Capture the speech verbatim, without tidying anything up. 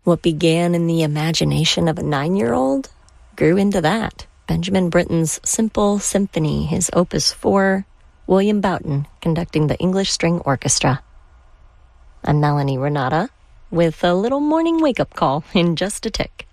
What began in the imagination of a nine-year-old grew into that. Benjamin Britten's Simple Symphony, his Opus four, William Boughton conducting the English String Orchestra. I'm Melanie Renata with a little morning wake-up call in just a tick.